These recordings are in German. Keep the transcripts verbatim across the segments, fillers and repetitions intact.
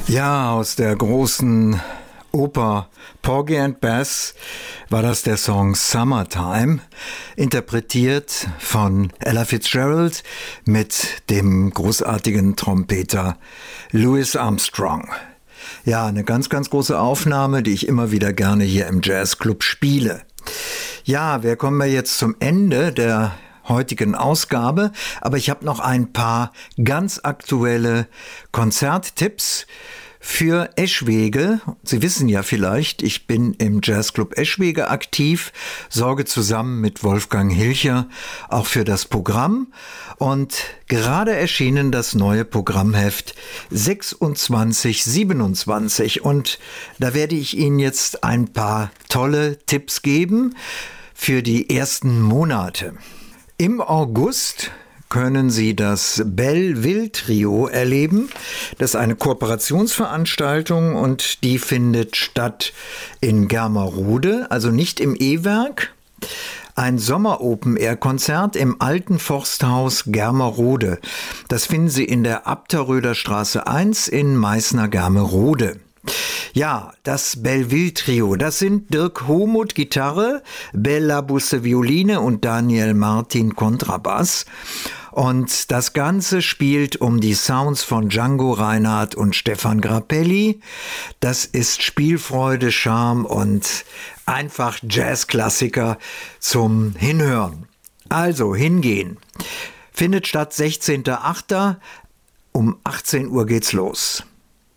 Ja, aus der großen Oper Porgy and Bess war das der Song Summertime, interpretiert von Ella Fitzgerald mit dem großartigen Trompeter Louis Armstrong. Ja, eine ganz, ganz große Aufnahme, die ich immer wieder gerne hier im Jazzclub spiele. Ja, wir kommen jetzt zum Ende der heutigen Ausgabe, aber ich habe noch ein paar ganz aktuelle Konzerttipps für Eschwege. Sie wissen ja vielleicht, ich bin im Jazzclub Eschwege aktiv, sorge zusammen mit Wolfgang Hilcher auch für das Programm und gerade erschienen das neue Programmheft sechsundzwanzig siebenundzwanzig und da werde ich Ihnen jetzt ein paar tolle Tipps geben für die ersten Monate. Im August können Sie das Belleville Trio erleben. Das ist eine Kooperationsveranstaltung und die findet statt in Germerode, also nicht im E-Werk. Ein Sommer-Open-Air-Konzert im Alten Forsthaus Germerode. Das finden Sie in der Abterröder Straße eins in Meißner-Germerode. Ja, das Belleville Trio, das sind Dirk Homuth Gitarre, Bella Busse Violine und Daniel Martin Kontrabass. Und das Ganze spielt um die Sounds von Django Reinhardt und Stefan Grappelli. Das ist Spielfreude, Charme und einfach Jazzklassiker zum Hinhören. Also hingehen. Findet statt sechzehnten achten um achtzehn Uhr geht's los.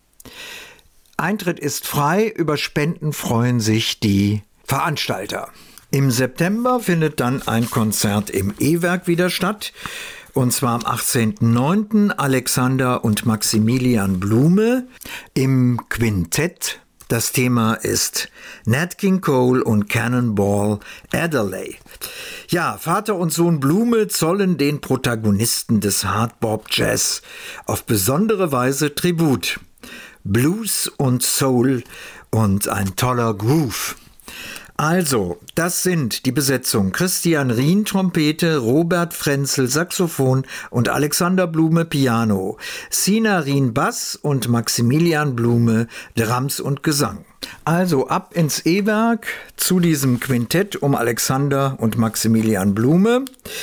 Eintritt ist frei, über Spenden freuen sich die Veranstalter. Im September findet dann ein Konzert im E-Werk wieder statt. Und zwar am achtzehnten neunten Alexander und Maximilian Blume im Quintett. Das Thema ist Nat King Cole und Cannonball Adderley. Ja, Vater und Sohn Blume zollen den Protagonisten des Hardbop Jazz auf besondere Weise Tribut. Blues und Soul und ein toller Groove. Also, das sind die Besetzung: Christian Rien Trompete, Robert Frenzel Saxophon und Alexander Blume Piano, Sina Rien Bass und Maximilian Blume Drums und Gesang. Also ab ins E-Werk zu diesem Quintett um Alexander und Maximilian Blume.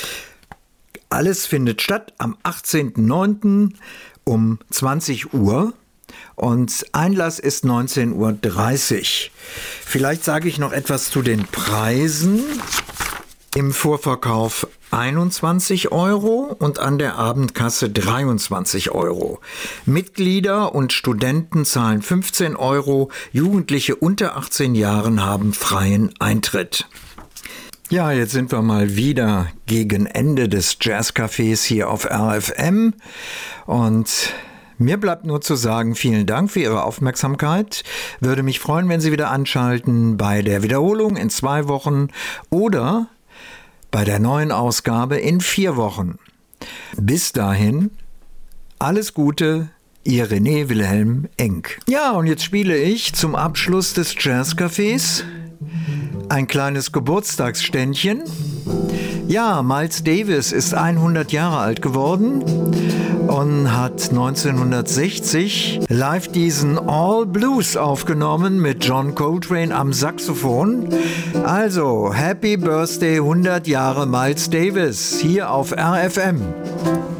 Alles findet statt am achtzehnten neunten um zwanzig Uhr. Und Einlass ist neunzehn Uhr dreißig. Vielleicht sage ich noch etwas zu den Preisen. Im Vorverkauf einundzwanzig Euro und an der Abendkasse dreiundzwanzig Euro. Mitglieder und Studenten zahlen fünfzehn Euro. Jugendliche unter achtzehn Jahren haben freien Eintritt. Ja, jetzt sind wir mal wieder gegen Ende des Jazzcafés hier auf R F M und mir bleibt nur zu sagen, vielen Dank für Ihre Aufmerksamkeit. Würde mich freuen, wenn Sie wieder anschalten bei der Wiederholung in zwei Wochen oder bei der neuen Ausgabe in vier Wochen. Bis dahin, alles Gute, Ihr René Wilhelm Enck. Ja, und jetzt spiele ich zum Abschluss des Jazzcafés ein kleines Geburtstagsständchen. Ja, Miles Davis ist hundert Jahre alt geworden und hat neunzehnhundertsechzig live diesen All Blues aufgenommen mit John Coltrane am Saxophon. Also, Happy Birthday hundert Jahre Miles Davis hier auf R F M.